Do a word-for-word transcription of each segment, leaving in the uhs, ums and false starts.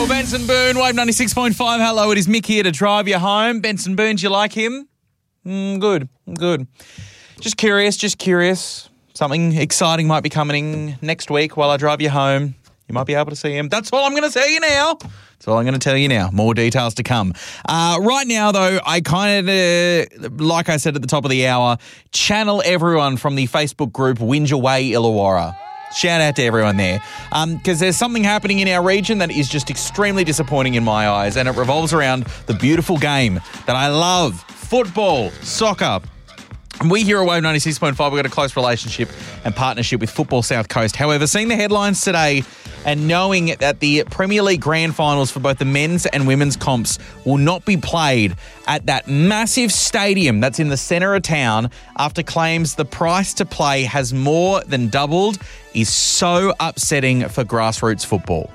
Benson Boone, Wave ninety-six point five. Hello, it is Mick here to drive you home. Benson Boone, do you like him? Mm, good, good. Just curious, just curious. Something exciting might be coming next week while I drive you home. You might be able to see him. That's all I'm going to tell you now. That's all I'm going to tell you now. More details to come. Uh, right now, though, I kind of, uh, like I said at the top of the hour, channel everyone from the Facebook group Whinge Away Illawarra. Shout out to everyone there. Because um, there's something happening in our region that is just extremely disappointing in my eyes, and it revolves around the beautiful game that I love, football, soccer. And we here at Wave ninety-six point five, we've got a close relationship and partnership with Football South Coast. However, seeing the headlines today and knowing that the Premier League grand finals for both the men's and women's comps will not be played at that massive stadium that's in the centre of town after claims the price to play has more than doubled is so upsetting for grassroots football.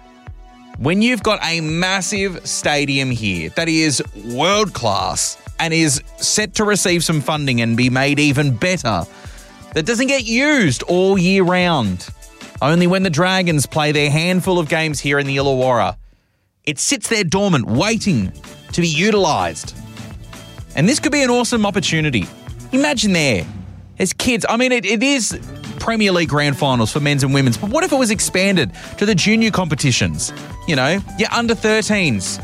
When you've got a massive stadium here that is world class and is set to receive some funding and be made even better, that doesn't get used all year round, only when the Dragons play their handful of games here in the Illawarra, it sits there dormant, waiting to be utilised. And this could be an awesome opportunity. Imagine there, as kids, I mean, it, it is Premier League grand finals for men's and women's, but what if it was expanded to the junior competitions? You know, your under thirteens,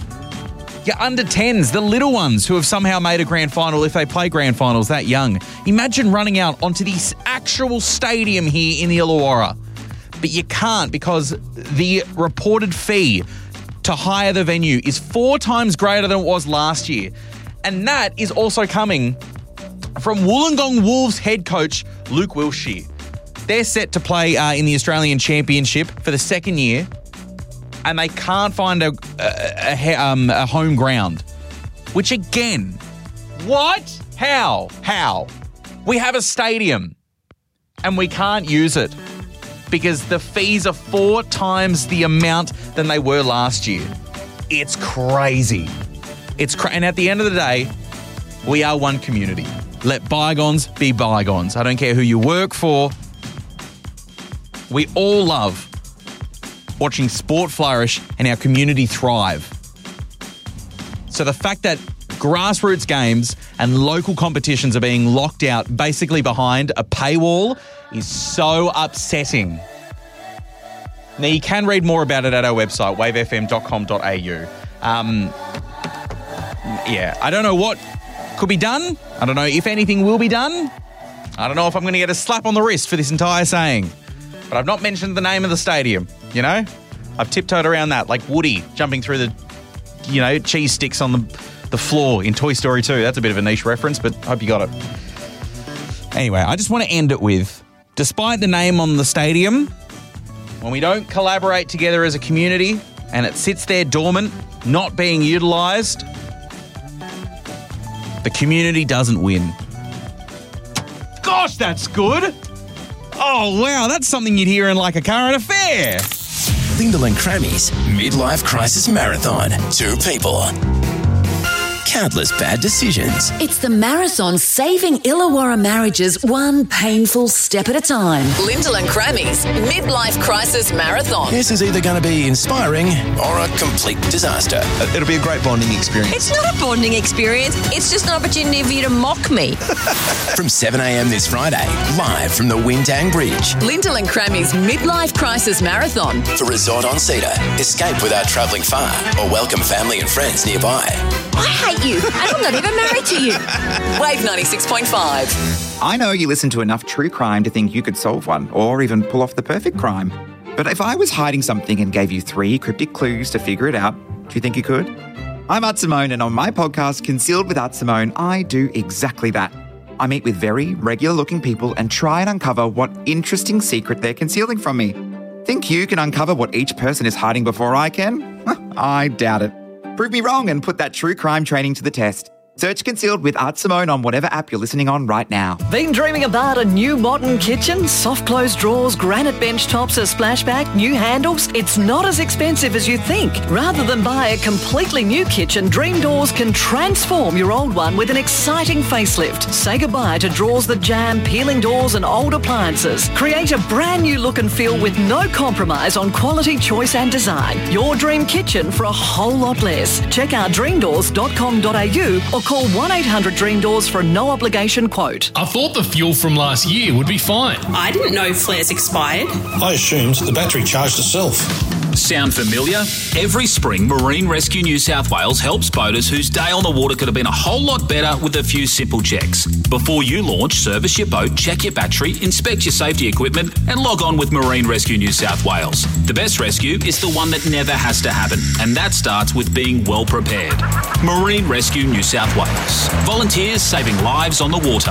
your under tens, the little ones who have somehow made a grand final if they play grand finals that young. Imagine running out onto this actual stadium here in the Illawarra. But you can't because the reported fee to hire the venue is four times greater than it was last year. And that is also coming from Wollongong Wolves head coach Luke Wilshere. They're set to play uh, in the Australian Championship for the second year, and they can't find a, a, a, um, a home ground. Which again, what? How? How? We have a stadium, and we can't use it because the fees are four times the amount than they were last year. It's crazy. It's cra- And at the end of the day, we are one community. Let bygones be bygones. I don't care who you work for. We all love watching sport flourish and our community thrive. So the fact that grassroots games and local competitions are being locked out basically behind a paywall is so upsetting. Now, you can read more about it at our website, wave f m dot com dot a u. Um, yeah, I don't know what could be done. I don't know if anything will be done. I don't know if I'm going to get a slap on the wrist for this entire saying. But I've not mentioned the name of the stadium, you know? I've tiptoed around that like Woody jumping through the, you know, cheese sticks on the, the floor in Toy Story two. That's a bit of a niche reference, but I hope you got it. Anyway, I just want to end it with, despite the name on the stadium, when we don't collaborate together as a community and it sits there dormant, not being utilised, the community doesn't win. Gosh, that's good. Oh, wow, that's something you'd hear in like a current affair. Lyndall and Crammy's Midlife Crisis Marathon. Two people. Countless bad decisions. It's the marathon saving Illawarra marriages one painful step at a time. Lyndall and Crammy's Midlife Crisis Marathon. This is either going to be inspiring or a complete disaster. It'll be a great bonding experience. It's not a bonding experience. It's just an opportunity for you to mock me. From seven a.m. this Friday, live from the Windang Bridge. Lyndall and Crammy's Midlife Crisis Marathon. For Resort on Cedar, escape without travelling far or welcome family and friends nearby. I hate you, and I'm not even married to you. Wave ninety-six point five. I know you listen to enough true crime to think you could solve one or even pull off the perfect crime. But if I was hiding something and gave you three cryptic clues to figure it out, do you think you could? I'm Art Simone, and on my podcast, Concealed with Art Simone, I do exactly that. I meet with very regular-looking people and try and uncover what interesting secret they're concealing from me. Think you can uncover what each person is hiding before I can? I doubt it. Prove me wrong and put that true crime training to the test. Search Concealed with Art Simone on whatever app you're listening on right now. Been dreaming about a new modern kitchen? Soft close drawers, granite bench tops, a splashback, new handles? It's not as expensive as you think. Rather than buy a completely new kitchen, Dream Doors can transform your old one with an exciting facelift. Say goodbye to drawers that jam, peeling doors and old appliances. Create a brand new look and feel with no compromise on quality, choice and design. Your dream kitchen for a whole lot less. Check out dream doors dot com dot a u or call one eight hundred dream doors for a no obligation quote. I thought the fuel from last year would be fine. I didn't know flares expired. I assumed the battery charged itself. Sound familiar? Every spring, Marine Rescue New South Wales helps boaters whose day on the water could have been a whole lot better with a few simple checks. Before you launch, service your boat, check your battery, inspect your safety equipment, and log on with Marine Rescue New South Wales. The best rescue is the one that never has to happen, and that starts with being well prepared. Marine Rescue New South Wales. Volunteers saving lives on the water.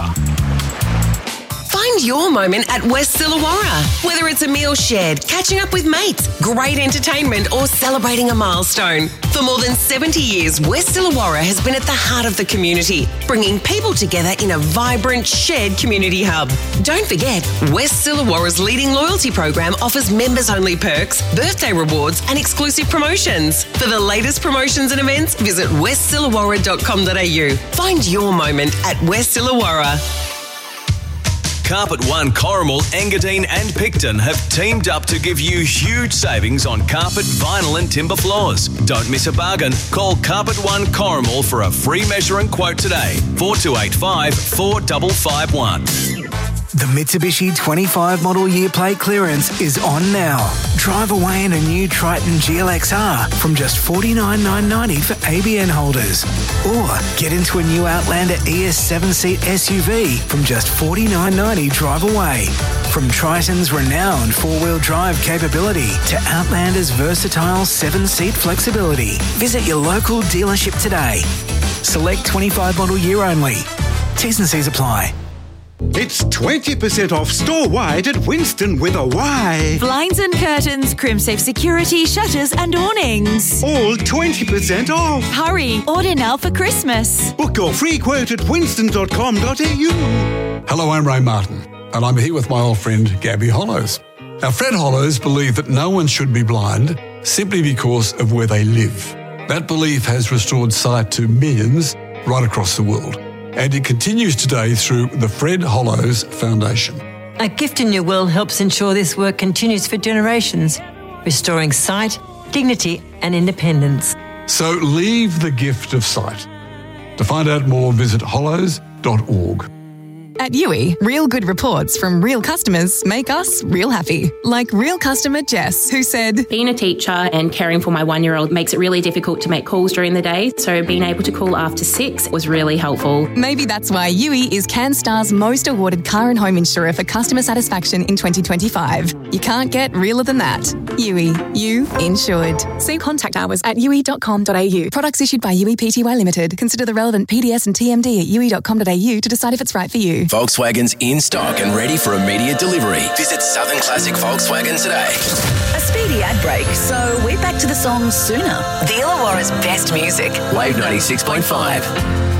Find your moment at West Illawarra. Whether it's a meal shared, catching up with mates, great entertainment, or celebrating a milestone. For more than seventy years, West Illawarra has been at the heart of the community, bringing people together in a vibrant, shared community hub. Don't forget, West Illawarra's leading loyalty program offers members-only perks, birthday rewards, and exclusive promotions. For the latest promotions and events, visit west illawarra dot com dot a u. Find your moment at West Illawarra. Carpet One, Corrimal, Engadine and Picton have teamed up to give you huge savings on carpet, vinyl and timber floors. Don't miss a bargain. Call Carpet One Corrimal for a free measure and quote today. four two eight five, four five five one. The Mitsubishi twenty-five model year plate clearance is on now. Drive away in a new Triton G L X R from just forty-nine thousand nine hundred ninety dollars for A B N holders. Or get into a new Outlander E S seven-seat S U V from just forty-nine thousand nine hundred ninety dollars drive away. From Triton's renowned four-wheel drive capability to Outlander's versatile seven-seat flexibility. Visit your local dealership today. Select twenty-five model year only. T's and C's apply. It's twenty percent off store-wide at Winston with a Y. Blinds and curtains, Crimsafe security, shutters and awnings. All twenty percent off. Hurry, order now for Christmas. Book your free quote at winston dot com dot a u. Hello, I'm Ray Martin, and I'm here with my old friend Gabby Hollows. Now, Fred Hollows believed that no one should be blind simply because of where they live. That belief has restored sight to millions right across the world. And it continues today through the Fred Hollows Foundation. A Gift in Your Will helps ensure this work continues for generations, restoring sight, dignity and independence. So leave the gift of sight. To find out more, visit hollows dot org. At U I, real good reports from real customers make us real happy. Like real customer Jess, who said, being a teacher and caring for my one-year-old makes it really difficult to make calls during the day, so being able to call after six was really helpful. Maybe that's why U I is CanStar's most awarded car and home insurer for customer satisfaction in twenty twenty-five. You can't get realer than that. U I, you insured. See contact hours at u i dot com dot a u. Products issued by U I Pty Limited. Consider the relevant P D S and T M D at u i dot com dot a u to decide if it's right for you. Volkswagen's in stock and ready for immediate delivery. Visit Southern Classic Volkswagen today. A speedy ad break, so we're back to the song sooner. The Illawarra's best music. Wave ninety-six point five.